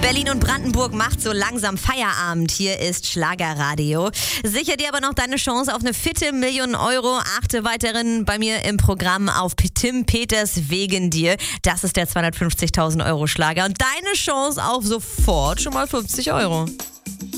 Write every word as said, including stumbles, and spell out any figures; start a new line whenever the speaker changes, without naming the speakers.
Berlin und Brandenburg macht so langsam Feierabend. Hier ist Schlagerradio. Sicher dir aber noch deine Chance auf eine fitte Million Euro. Achte weiterhin bei mir im Programm auf Tim Peters Wegen dir. Das ist der zweihundertfünfzigtausend Euro Schlager. Und deine Chance auf sofort schon mal fünfzig Euro.